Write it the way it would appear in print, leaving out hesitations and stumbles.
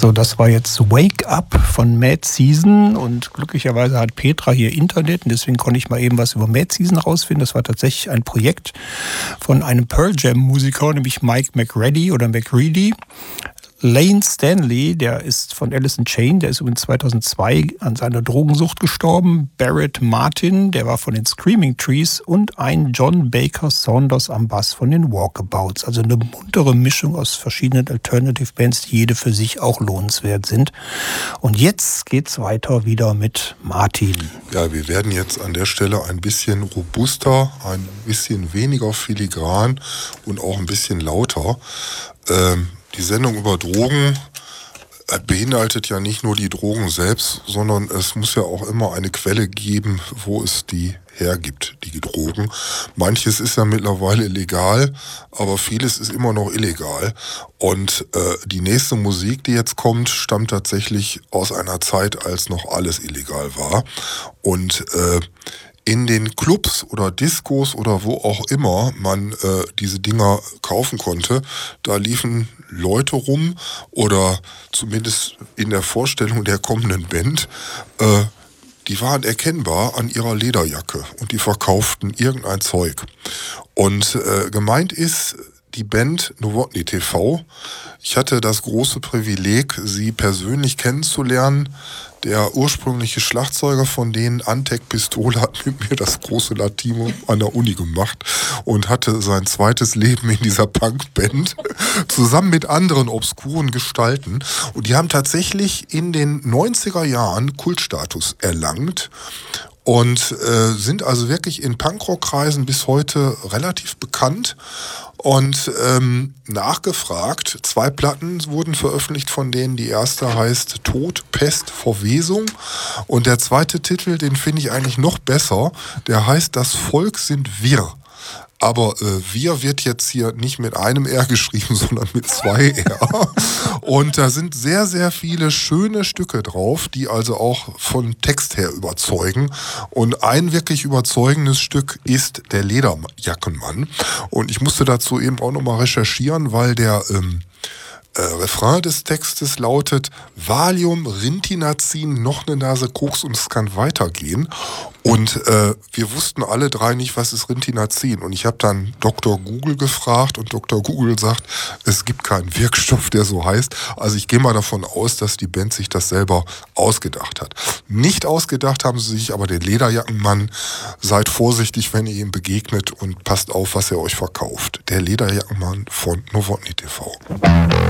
So, das war jetzt Wake Up von Mad Season und glücklicherweise hat Petra hier Internet und deswegen konnte ich mal eben was über Mad Season rausfinden. Das war tatsächlich ein Projekt von einem Pearl Jam Musiker, nämlich Mike McReady oder McReady. Lane Stanley, der ist von Alice in Chains, der ist übrigens 2002 an seiner Drogensucht gestorben. Barrett Martin, der war von den Screaming Trees und ein John Baker Saunders am Bass von den Walkabouts. Also eine muntere Mischung aus verschiedenen Alternative Bands, die jede für sich auch lohnenswert sind. Und jetzt geht's weiter wieder mit Martin. Ja, wir werden jetzt an der Stelle ein bisschen robuster, ein bisschen weniger filigran und auch ein bisschen lauter. Die Sendung über Drogen beinhaltet ja nicht nur die Drogen selbst, sondern es muss ja auch immer eine Quelle geben, wo es die hergibt, die Drogen. Manches ist ja mittlerweile legal, aber vieles ist immer noch illegal. Und die nächste Musik, die jetzt kommt, stammt tatsächlich aus einer Zeit, als noch alles illegal war. Und in den Clubs oder Diskos oder wo auch immer man diese Dinger kaufen konnte, da liefen Leute rum oder zumindest in der Vorstellung der kommenden Band, die waren erkennbar an ihrer Lederjacke und die verkauften irgendein Zeug. Und gemeint ist die Band Novotny TV. Ich hatte das große Privileg, sie persönlich kennenzulernen. Der ursprüngliche Schlagzeuger von denen, Antek Pistole, hat mit mir das große Latinum an der Uni gemacht und hatte sein zweites Leben in dieser Punkband zusammen mit anderen obskuren Gestalten. Und die haben tatsächlich in den 90er Jahren Kultstatus erlangt und sind also wirklich in Punkrock-Kreisen bis heute relativ bekannt. Und nachgefragt, 2 Platten wurden veröffentlicht von denen. Die erste heißt Tod, Pest, Verwesung. Und der zweite Titel, den finde ich eigentlich noch besser. Der heißt Das Volk sind wir. Aber wir wird jetzt hier nicht mit einem R geschrieben, sondern mit 2 R. Und da sind sehr, sehr viele schöne Stücke drauf, die also auch von Text her überzeugen. Und ein wirklich überzeugendes Stück ist der Lederjackenmann. Und ich musste dazu eben auch nochmal recherchieren, weil der Refrain des Textes lautet: Valium, Rintinazin, noch eine Nase Koks und es kann weitergehen. Und wir wussten alle 3 nicht, was ist Rintinazin. Und ich habe dann Dr. Google gefragt und Dr. Google sagt, es gibt keinen Wirkstoff, der so heißt. Also ich gehe mal davon aus, dass die Band sich das selber ausgedacht hat. Nicht ausgedacht haben sie sich aber den Lederjackenmann. Seid vorsichtig, wenn ihr ihm begegnet und passt auf, was er euch verkauft. Der Lederjackenmann von Novotny TV.